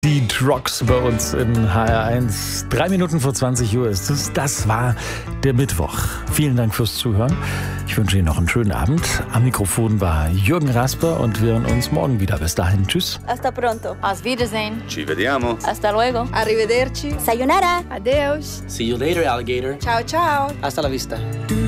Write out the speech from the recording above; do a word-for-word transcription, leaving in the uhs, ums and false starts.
Die Rocks bei uns in H R eins. Drei Minuten vor zwanzig Uhr ist es. Das war der Mittwoch. Vielen Dank fürs Zuhören. Ich wünsche Ihnen noch einen schönen Abend. Am Mikrofon war Jürgen Rasper und wir hören uns morgen wieder. Bis dahin, tschüss. Hasta pronto. Auf Wiedersehen. Ci vediamo. Hasta luego. Arrivederci. Sayonara. Adeus. See you later, alligator. Ciao, ciao. Hasta la vista.